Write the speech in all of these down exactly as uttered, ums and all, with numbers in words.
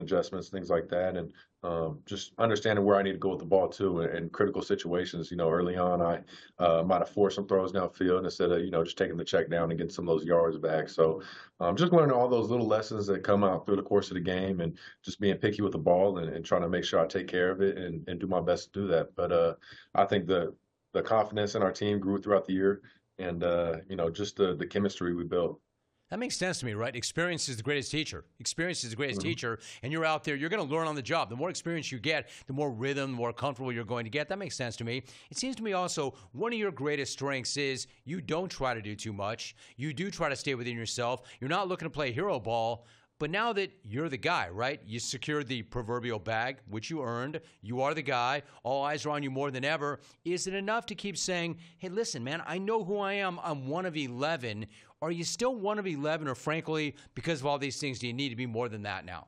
adjustments, things like that, and um, just understanding where I need to go with the ball too in, in critical situations. You know, early on, I uh, might have forced some throws downfield instead of you know just taking the check down and getting some of those yards back. So, um, just learning all those little lessons that come out through the course of the game, and just being picky with the ball and, and trying to make sure I take care of it and, and do my best to do that. But uh, I think the the confidence in our team grew throughout the year, and uh, you know just the the chemistry we built. That makes sense to me, right? Experience is the greatest teacher. Experience is the greatest Mhm. teacher, and you're out there, you're going to learn on the job. The more experience you get, the more rhythm, the more comfortable you're going to get. That makes sense to me. It seems to me also one of your greatest strengths is you don't try to do too much. You do try to stay within yourself. You're not looking to play hero ball. But now that you're the guy, right? You secured the proverbial bag, which you earned. You are the guy. All eyes are on you more than ever. Is it enough to keep saying, hey, listen, man, I know who I am. I'm one of eleven. Are you still one of eleven, or frankly, because of all these things, do you need to be more than that now?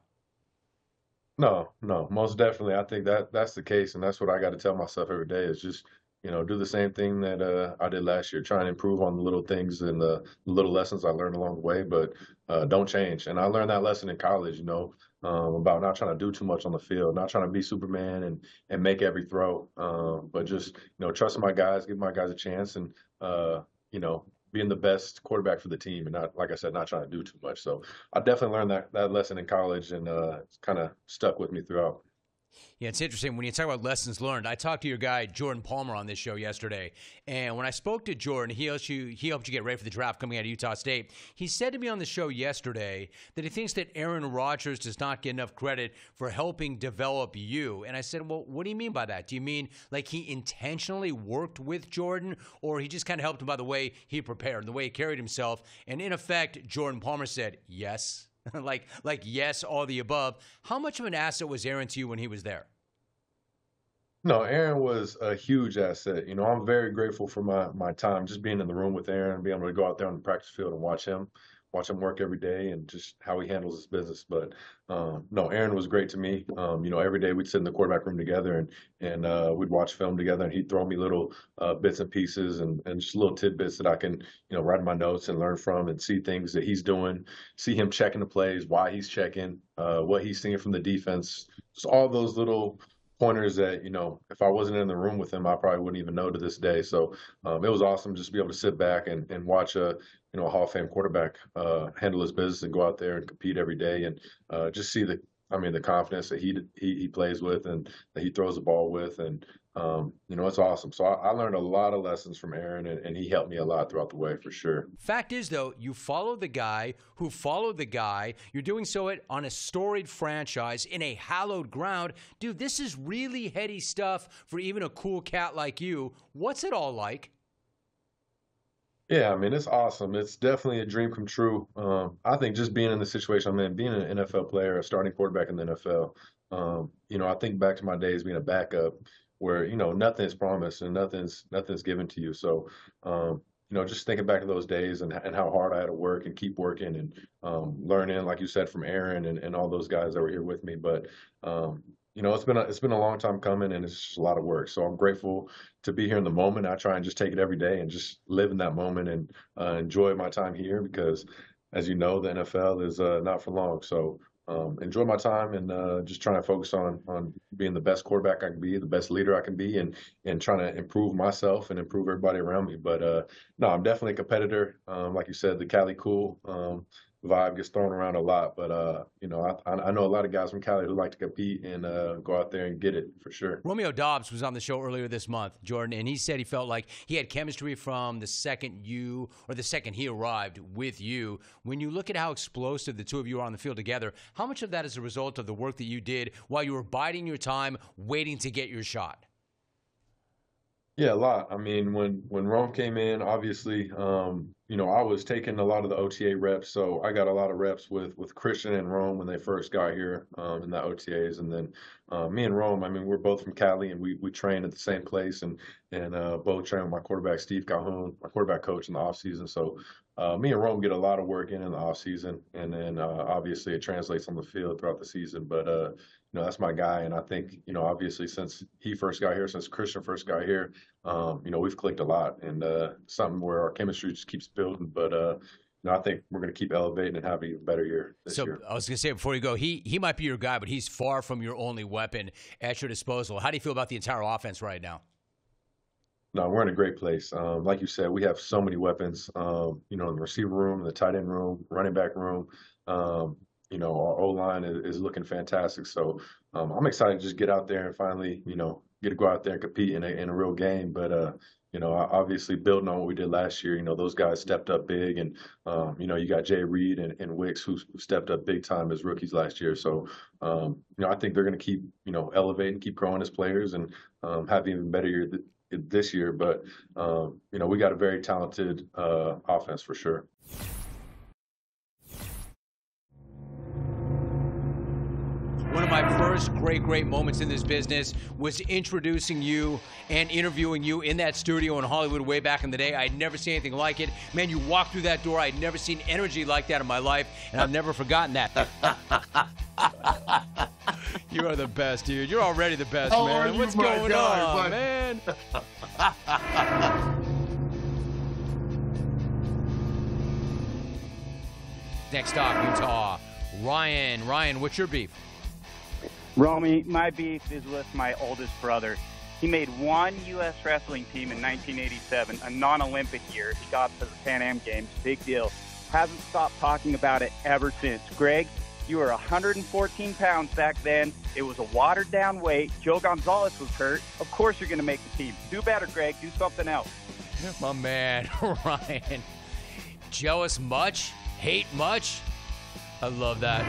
No, no, most definitely. I think that that's the case, and that's what I got to tell myself every day is just, you know, do the same thing that uh, I did last year, try and improve on the little things and the little lessons I learned along the way, but uh, don't change. And I learned that lesson in college, you know, um, about not trying to do too much on the field, not trying to be Superman and and make every throw, um, but just, you know, trusting my guys, give my guys a chance, and uh, you know, being the best quarterback for the team, and not, like I said, not trying to do too much. So I definitely learned that that lesson in college, and uh, it's kind of stuck with me throughout. Yeah, it's interesting when you talk about lessons learned. I talked to your guy Jordan Palmer on this show yesterday, and when I spoke to Jordan, he helped you he helped you get ready for the draft coming out of Utah State. He said to me on the show yesterday that he thinks that Aaron Rodgers does not get enough credit for helping develop you. And I said, well, what do you mean by that? Do you mean like he intentionally worked with Jordan, or he just kind of helped him by the way he prepared, the way he carried himself? And in effect, Jordan Palmer said yes. like like yes, all the above. How much of an asset was Aaron to you when he was there? No, Aaron was a huge asset. You know, I'm very grateful for my my time just being in the room with Aaron, being able to go out there on the practice field and watch him, watch him work every day, and just how he handles his business. But um, no, Aaron was great to me. Um, you know, every day we'd sit in the quarterback room together and and uh, we'd watch film together, and he'd throw me little uh, bits and pieces and and just little tidbits that I can you know write in my notes and learn from and see things that he's doing, see him checking the plays, why he's checking, uh, what he's seeing from the defense, just all those little pointers that you know if I wasn't in the room with him I probably wouldn't even know to this day. So um, it was awesome just to be able to sit back and, and watch a you know a Hall of Fame quarterback uh, handle his business and go out there and compete every day and uh, just see the I mean the confidence that he he he plays with and that he throws the ball with and um, you know it's awesome. So I, I learned a lot of lessons from Aaron and, and he helped me a lot throughout the way for sure. Fact is, though, you follow the guy who followed the guy. You're doing so it on a storied franchise in a hallowed ground. Dude, this is really heady stuff for even a cool cat like you. What's it all like? Yeah, I mean, it's awesome. It's definitely a dream come true. Um, I think just being in the situation I'm in, being an N F L player, a starting quarterback in the N F L, um, you know, I think back to my days being a backup where, you know, nothing's promised and nothing's nothing's given to you. So, um, you know, just thinking back to those days and, and how hard I had to work and keep working and um, learning, like you said, from Aaron and, and all those guys that were here with me. But, um, you know, it's been a, it's been a long time coming and it's just a lot of work. So I'm grateful to be here in the moment. I try and just take it every day and just live in that moment and uh, enjoy my time here because, as you know, the N F L is uh, not for long. So um, enjoy my time and uh, just trying to focus on on being the best quarterback I can be, the best leader I can be, and and trying to improve myself and improve everybody around me. But uh, no, I'm definitely a competitor. Um, like you said, the Cali cool. Um, vibe gets thrown around a lot, but uh, you know, I, I know a lot of guys from Cali who like to compete and uh, go out there and get it for sure. Romeo Dobbs was on the show earlier this month, Jordan, and he said he felt like he had chemistry from the second you or the second he arrived with you. When you look at how explosive the two of you are on the field together, how much of that is a result of the work that you did while you were biding your time, waiting to get your shot? Yeah, a lot. I mean, when when Rome came in, obviously, um, you know, I was taking a lot of the O T A reps, so I got a lot of reps with with Christian and Rome when they first got here um, in the O T As, and then uh, me and Rome. I mean, we're both from Cali, and we we train at the same place, and and uh, both train with my quarterback Steve Calhoun, my quarterback coach in the off season. So uh, me and Rome get a lot of work in in the off season, and then uh, obviously it translates on the field throughout the season. But uh, you know, that's my guy, and I think you know, obviously, since he first got here, since Christian first got here um, you know, we've clicked a lot and uh, something where our chemistry just keeps building. But uh, you know, I think we're going to keep elevating and have an even better year this So year. I was going to say before you go, he he might be your guy, but he's far from your only weapon at your disposal. How do you feel about the entire offense right now? No, we're in a great place. Um, like you said, we have so many weapons. Um, you know, in the receiver room, the tight end room, running back room. Um, you know, our O line is, is looking fantastic. So um, I'm excited to just get out there and finally, you know, get to go out there and compete in a in a real game. But uh, you know, obviously building on what we did last year. You know, those guys stepped up big, and um, you know, you got Jay Reed and, and Wicks who stepped up big time as rookies last year. So um, you know, I think they're going to keep you know elevating, keep growing as players, and um, have even better year th- this year. But um, you know, we got a very talented uh, offense for sure. One of my first great, great moments in this business was introducing you and interviewing you in that studio in Hollywood way back in the day. I'd never seen anything like it. Man, you walked through that door. I'd never seen energy like that in my life, and I've never forgotten that. You are the best, dude. You're already the best, How man. are you, What's my going guy, on, bud? man? Next stop, Utah. Ryan. Ryan, what's your beef? Romy, my beef is with my oldest brother. He made one U S wrestling team in nineteen eighty-seven, a non-Olympic year. He got to the Pan Am Games. Big deal. Hasn't stopped talking about it ever since. Greg, you were one hundred fourteen pounds back then. It was a watered-down weight. Joe Gonzalez was hurt. Of course you're going to make the team. Do better, Greg. Do something else. My man, Ryan. Jealous much? Hate much? I love that.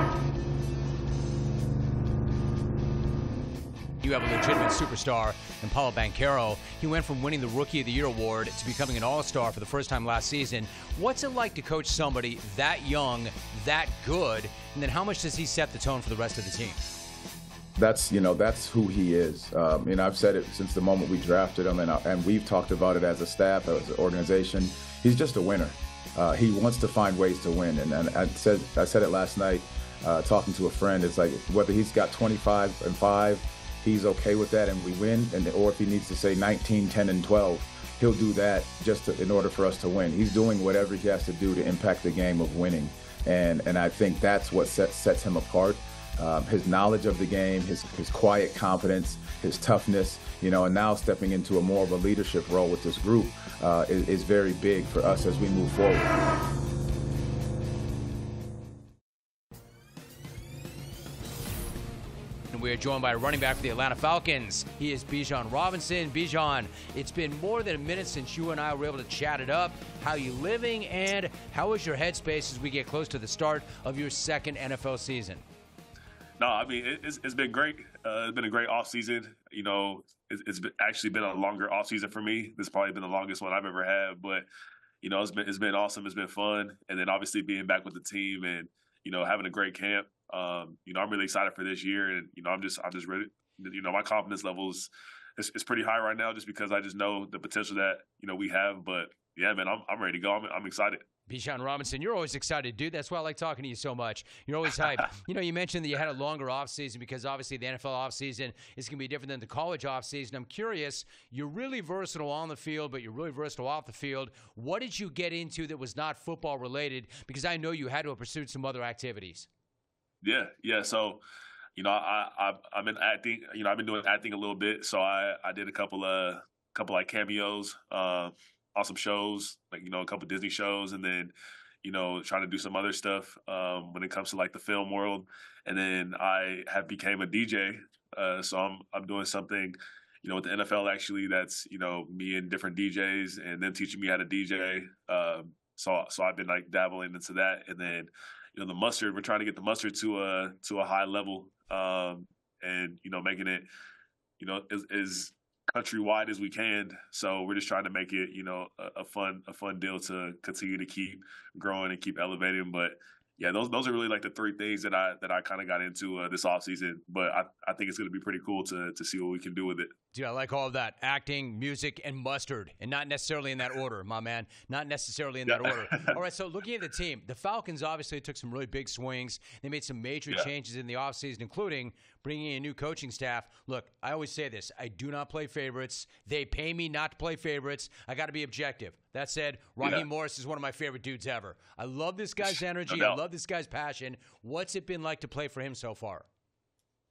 You have a legitimate superstar in Paulo Banchero. He went from winning the Rookie of the Year award to becoming an all-star for the first time last season. What's it like to coach somebody that young, that good, and then how much does he set the tone for the rest of the team? That's, you know, that's who he is. Um, and I've said it since the moment we drafted him, and, uh, and we've talked about it as a staff, as an organization. He's just a winner. Uh, he wants to find ways to win. And, and I said I said it last night, uh, talking to a friend. It's like whether he's got twenty-five and five, he's okay with that, and we win. And or if he needs to say nineteen, ten, and twelve, he'll do that just to, in order for us to win. He's doing whatever he has to do to impact the game of winning. And and I think that's what sets sets him apart. Um, his knowledge of the game, his his quiet confidence, his toughness, you know, and now stepping into a more of a leadership role with this group uh, is, is very big for us as we move forward. We are joined by a running back for the Atlanta Falcons. He is Bijan Robinson. Bijan, it's been more than a minute since you and I were able to chat it up. How you living, and how is your headspace as we get close to the start of your second N F L season? No, I mean, it's, it's been great. Uh, it's been a great offseason. You know, it's, it's been, actually been a longer offseason for me. This has probably been the longest one I've ever had. But, you know, it's been it's been awesome. It's been fun. And then obviously being back with the team and, you know, having a great camp. Um, you know, I'm really excited for this year. And, you know, I'm just I'm just ready. You know, my confidence level is, is, is pretty high right now just because I just know the potential that, you know, we have. But, yeah, man, I'm, I'm ready to go. I'm, I'm excited. Bijan Robinson, you're always excited, dude. That's why I like talking to you so much. You're always hyped. You know, you mentioned that you had a longer offseason because obviously the N F L offseason is going to be different than the college offseason. I'm curious, you're really versatile on the field, but you're really versatile off the field. What did you get into that was not football related? Because I know you had to have pursued some other activities. Yeah, yeah. So, you know, I, I I've been acting. You know, I've been doing acting a little bit. So I, I did a couple of couple like cameos. Uh, Awesome shows, like, you know, a couple Disney shows, and then, you know, trying to do some other stuff um, when it comes to like the film world. And then I have became a D J. Uh, so I'm I'm doing something, you know, with the N F L actually that's, you know, me and different D Js and them teaching me how to D J. Um, so so I've been like dabbling into that. And then, you know, the mustard, we're trying to get the mustard to a to a high level um, and, you know, making it, you know, is is countrywide as we can. So we're just trying to make it, you know, a, a fun, a fun deal to continue to keep growing and keep elevating. But yeah, those those are really like the three things that I that I kind of got into uh, this off season. But I, I think it's going to be pretty cool to to see what we can do with it. Dude, I like all of that. Acting, music, and mustard. And not necessarily in that order, my man. Not necessarily in that Yeah. order. All right, so looking at the team, the Falcons obviously took some really big swings. They made some major Yeah. changes in the offseason, including bringing in a new coaching staff. Look, I always say this. I do not play favorites. They pay me not to play favorites. I got to be objective. That said, Raheem Yeah. Morris is one of my favorite dudes ever. I love this guy's No energy. I doubt. love this guy's passion. What's it been like to play for him so far?